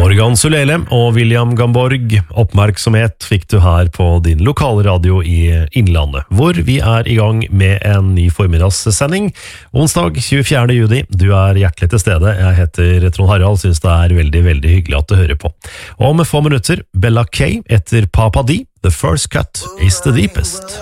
Morgan Sulele og William Gamborg, oppmerksomhet fikk du her på din lokalradio i Innlandet, hvor vi er i gang med en ny formiddagssending. Onsdag 24. juni, du er hjertelig til stede. Jeg heter Trond Harald, synes det er veldig, veldig hyggelig at du hører på. Og om få minutter, Bella Kay etter Papa D, The First Cut is the Deepest.